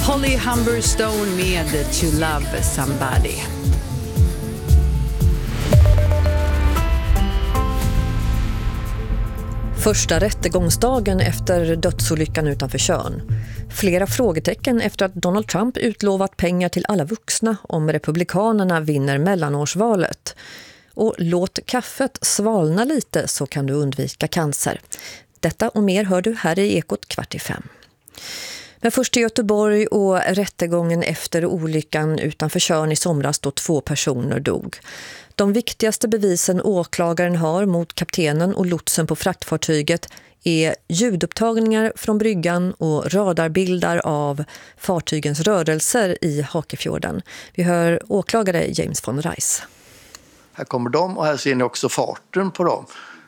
Holly Humberstone med To Love Somebody. Första rättegångsdagen efter dödsolyckan utanför Tjörn. Flera frågetecken efter att Donald Trump utlovat pengar till alla vuxna om republikanerna vinner mellanårsvalet. Och låt kaffet svalna lite så kan du undvika cancer. Detta och mer hör du här i Ekot 4:45. Men först i Göteborg och rättegången efter olyckan utanför Tjörn i somras då 2 personer dog. De viktigaste bevisen åklagaren har mot kaptenen och lotsen på fraktfartyget är ljudupptagningar från bryggan och radarbilder av fartygens rörelser i Hakefjorden. Vi hör åklagare James von Reis. Här kommer de och här ser ni också farten på dem.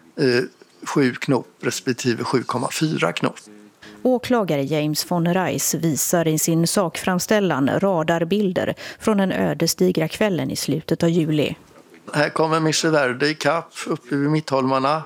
7 knop respektive 7,4 knop. Åklagare James von Reis visar i sin sakframställan radarbilder från den ödesdigra kvällen i slutet av juli. Här kommer Mission Verde i kapp uppe vid Mittholmarna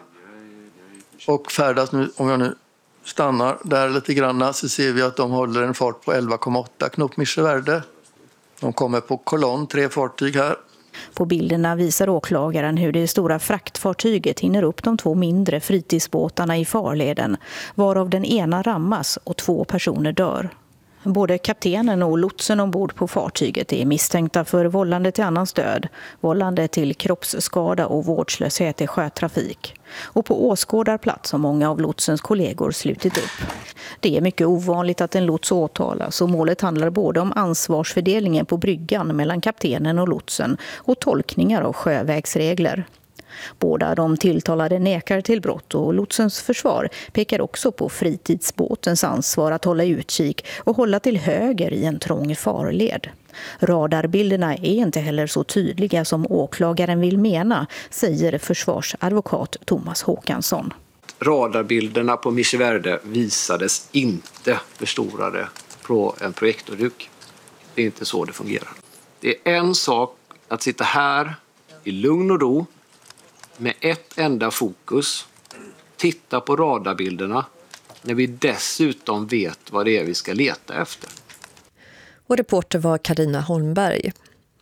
och färdas nu, om jag nu stannar där lite granna så ser vi att de håller en fart på 11,8 knop Mission Verde. De kommer på kolonn, 3 fartyg här. På bilderna visar åklagaren hur det stora fraktfartyget hinner upp de 2 mindre fritidsbåtarna i farleden, varav den ena rammas och 2 personer dör. Både kaptenen och lotsen ombord på fartyget är misstänkta för vållande till annans död, vållande till kroppsskada och vårdslöshet i sjötrafik. Och på åskådarplats har många av lotsens kollegor slutit upp. Det är mycket ovanligt att en lots åtalas och målet handlar både om ansvarsfördelningen på bryggan mellan kaptenen och lotsen och tolkningar av sjövägsregler. Båda de tilltalade nekar till brott och lotsens försvar pekar också på fritidsbåtens ansvar att hålla utkik och hålla till höger i en trång farled. Radarbilderna är inte heller så tydliga som åklagaren vill mena, säger försvarsadvokat Thomas Håkansson. Radarbilderna på Mission Verde visades inte förstorade på en projektorduk. Det är inte så det fungerar. Det är en sak att sitta här i lugn och ro med ett enda fokus, titta på radarbilderna när vi dessutom vet vad det är vi ska leta efter. Och reporter var Carina Holmberg.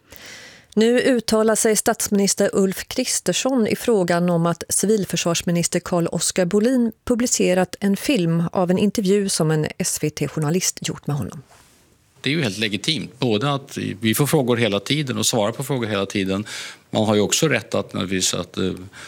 Nu uttalar sig statsminister Ulf Kristersson i frågan om att civilförsvarsminister Carl-Oskar Bolin publicerat en film av en intervju som en SVT-journalist gjort med honom. Det är ju helt legitimt, både att vi får frågor hela tiden och svarar på frågor hela tiden. Man har ju också rätt att